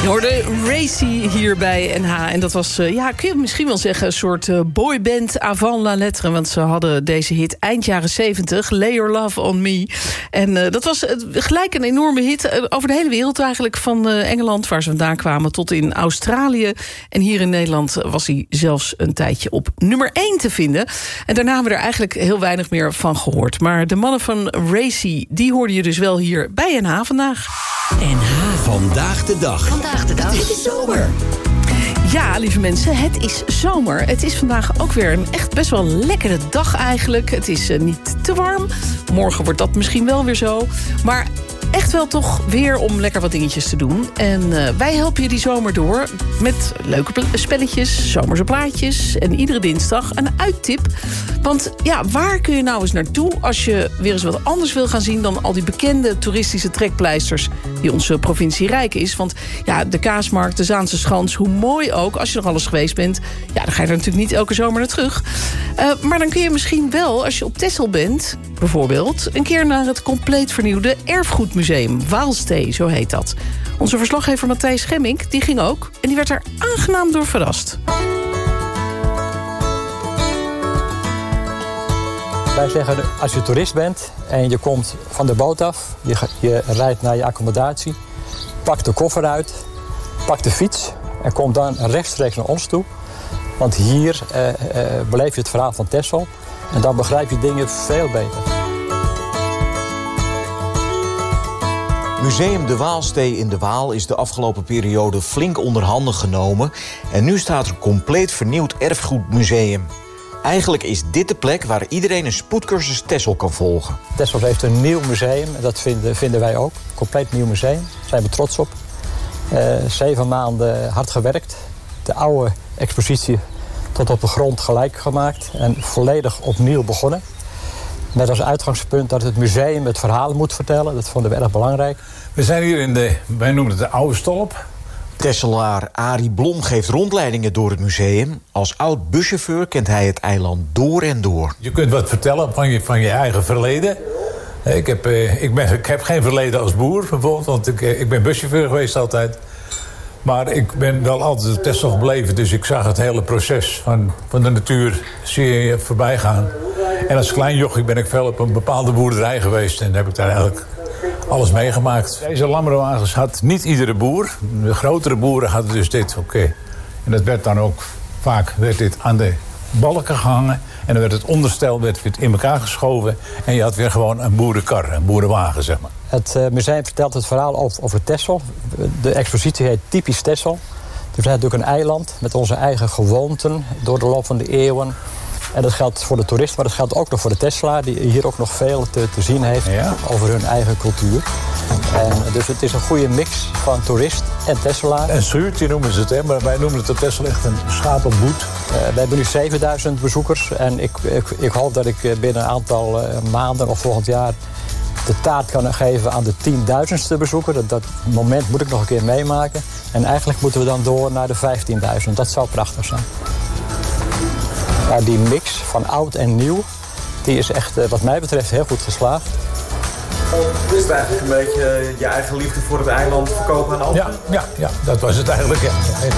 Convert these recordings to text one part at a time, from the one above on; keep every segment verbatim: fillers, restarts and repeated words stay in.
hoorde Racy hier bij N H. En dat was, uh, ja, kun je misschien wel zeggen, een soort uh, boyband avant la lettre. Want ze hadden deze hit eind jaren zeventig, Lay Your Love on Me. En uh, dat was uh, gelijk een enorme hit uh, over de hele wereld eigenlijk. Van uh, Engeland, waar ze vandaan kwamen, tot in Australië. En hier in Nederland was hij zelfs een tijdje op nummer één te vinden. En daarna hebben we er eigenlijk heel weinig meer van gehoord. Maar de mannen van Racy, die hoorde je dus wel hier bij N H vandaag. N H. Vandaag de dag. Vandaag de dag. Het is zomer. Ja, lieve mensen, het is zomer. Het is vandaag ook weer een echt best wel lekkere dag eigenlijk. Het is uh, niet te warm. Morgen wordt dat misschien wel weer zo. Maar echt wel toch weer om lekker wat dingetjes te doen. En uh, wij helpen je die zomer door met leuke spelletjes, zomerse plaatjes en iedere dinsdag een uittip. Want ja, waar kun je nou eens naartoe als je weer eens wat anders wil gaan zien dan al die bekende toeristische trekpleisters die onze provincie rijk is? Want ja, de Kaasmarkt, de Zaanse Schans, hoe mooi ook, als je nog alles geweest bent, ja, dan ga je er natuurlijk niet elke zomer naar terug. Uh, maar dan kun je misschien wel, als je op Texel bent, bijvoorbeeld, een keer naar het compleet vernieuwde Erfgoedmuseum Waalstee, zo heet dat. Onze verslaggever Matthijs Schemmink, die ging ook en die werd er aangenaam door verrast. Wij zeggen, als je toerist bent en je komt van de boot af, je, je rijdt naar je accommodatie, pak de koffer uit, pak de fiets en kom dan rechtstreeks naar ons toe. Want hier uh, uh, beleef je het verhaal van Texel en dan begrijp je dingen veel beter. Museum de Waalstee in de Waal is de afgelopen periode flink onder handen genomen en nu staat er een compleet vernieuwd erfgoedmuseum. Eigenlijk is dit de plek waar iedereen een spoedcursus Texel kan volgen. Texel heeft een nieuw museum, dat vinden, vinden wij ook. Een compleet nieuw museum, daar zijn we trots op. Uh, zeven maanden hard gewerkt. De oude expositie tot op de grond gelijk gemaakt en volledig opnieuw begonnen. Met als uitgangspunt dat het museum het verhaal moet vertellen. Dat vonden we erg belangrijk. We zijn hier in de, wij noemen het de Oude Stolp. Tesselaar Arie Blom geeft rondleidingen door het museum. Als oud buschauffeur kent hij het eiland door en door. Je kunt wat vertellen van je, van je eigen verleden. Ik heb, ik, ben, ik heb geen verleden als boer bijvoorbeeld, want ik, ik ben buschauffeur geweest altijd. Maar ik ben wel altijd op Texel gebleven, dus ik zag het hele proces van, van de natuur zie je voorbij gaan. En als klein jochie ben ik veel op een bepaalde boerderij geweest en heb ik daar eigenlijk alles meegemaakt. Deze Lammerwagens had niet iedere boer. De grotere boeren hadden dus dit, oké. Okay. En dat werd dan ook vaak werd dit aan de balken gehangen. En dan werd het onderstel werd in elkaar geschoven. En je had weer gewoon een boerenkar, een boerenwagen, zeg maar. Het uh, museum vertelt het verhaal over, over Texel. De expositie heet Typisch Texel. We zijn natuurlijk een eiland met onze eigen gewoonten door de loop van de eeuwen. En dat geldt voor de toerist, maar dat geldt ook nog voor de Tesselaar, die hier ook nog veel te, te zien heeft ja. over hun eigen cultuur. En dus het is een goede mix van toerist en Tesselaar. Een schuurtje noemen ze het, hè? Maar wij noemen het op Texel echt een schapenboet. Uh, we hebben nu zevenduizend bezoekers en ik, ik, ik hoop dat ik binnen een aantal uh, maanden of volgend jaar de taart kan geven aan de tienduizendste bezoeker. Dat, dat moment moet ik nog een keer meemaken. En eigenlijk moeten we dan door naar de vijftienduizend. Dat zou prachtig zijn. Ja, die mix van oud en nieuw, die is echt, wat mij betreft, heel goed geslaagd. Is het eigenlijk een beetje je eigen liefde voor het eiland verkopen aan anderen? Ja, ja, ja, dat was het eigenlijk, ja. ja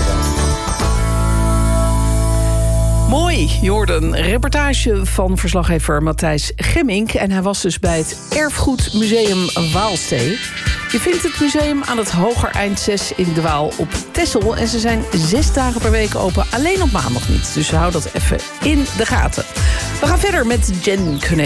Mooi, je hoorde een reportage van verslaggever Matthijs Schemmink. En hij was dus bij het Erfgoedmuseum Waalstee. Je vindt het museum aan het Hoger Eind zes in de Waal op Texel. En ze zijn zes dagen per week open, alleen op maandag niet. Dus hou dat even in de gaten. We gaan verder met Jen Kune.